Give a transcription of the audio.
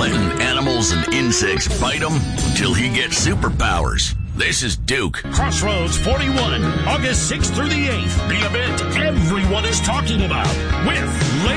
letting animals and insects bite him until he gets superpowers. This is Duke. Crossroads 41, August 6th through the 8th. The event everyone is talking about with